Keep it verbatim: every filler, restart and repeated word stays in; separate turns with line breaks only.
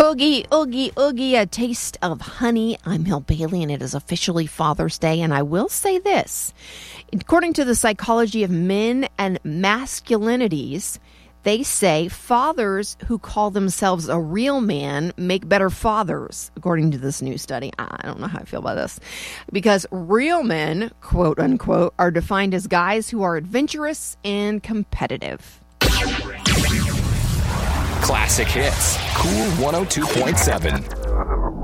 Oogie, oogie, oogie, a taste of honey. I'm Hill Bailey, and it is officially Father's Day. And I will say this. According to the psychology of men and masculinities, they say fathers who call themselves a real man make better fathers, according to this new study. I don't know how I feel about this. Because real men, quote unquote, are defined as guys who are adventurous and competitive.
Classic Hits, Cool one oh two point seven.